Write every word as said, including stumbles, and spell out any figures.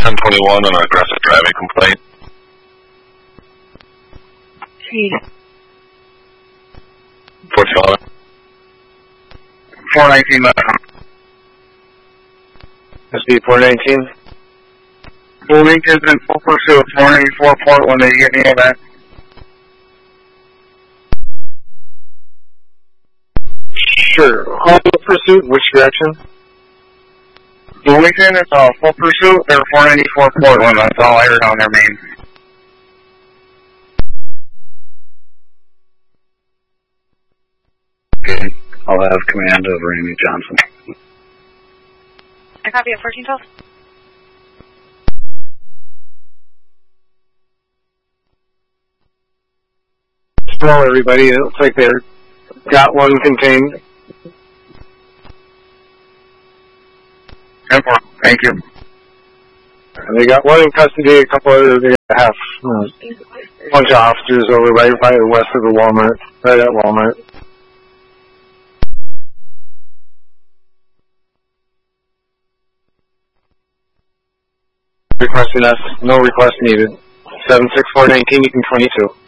ten twenty-one on an aggressive driving complaint. four two four nineteen, S D four nineteen. Blue Lincoln's in full pursuit, four ninety-four Portland, did you get any of that? Sure. Full pursuit, which direction? Blue Lincoln is uh, full pursuit, they're four ninety-four Portland, that's all I heard on their main. Okay, I'll have command over Amy Johnson. I copy at fourteen twelve. Slow, everybody. It looks like they're got one contained. Thank you. And they got one in custody, a couple others they have uh, a bunch of officers over right by the west of the Walmart, right at Walmart. Requesting us, no request needed. seven six four nineteen, you can twenty-two.